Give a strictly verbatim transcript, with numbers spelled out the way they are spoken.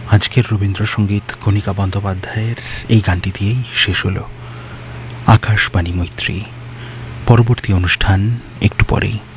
আজকের রবীন্দ্রসঙ্গীত কণিকা বন্দ্যোপাধ্যায়ের এই গানটি দিয়েই শেষ হলো। আকাশবাণী মৈত্রী। পরবর্তী অনুষ্ঠান একটু পরেই।